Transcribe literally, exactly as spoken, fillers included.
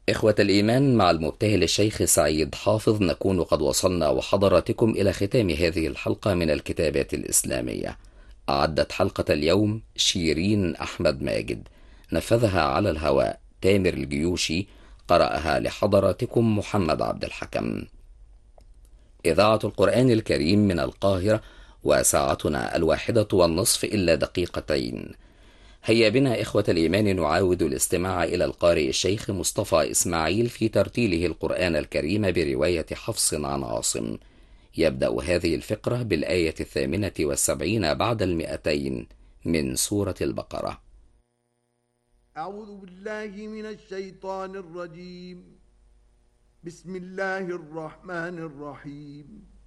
إخوة الإيمان، مع المبتهل الشيخ سعيد حافظ نكون قد وصلنا وحضراتكم إلى ختام هذه الحلقة من الكتابات الإسلامية. أعدت حلقة اليوم شيرين أحمد ماجد، نفذها على الهواء تامر الجيوشي، قرأها لحضراتكم محمد عبد الحكم. إذاعة القرآن الكريم من القاهرة، وساعتنا الواحدة والنصف إلا دقيقتين. هيا بنا إخوة الإيمان نعاود الاستماع إلى القارئ الشيخ مصطفى إسماعيل في ترتيله القرآن الكريم برواية حفص عن عاصم. يبدأ هذه الفقرة بالآية الثامنة والسبعين بعد المئتين من سورة البقرة. أعوذ بالله من الشيطان الرجيم. بسم الله الرحمن الرحيم.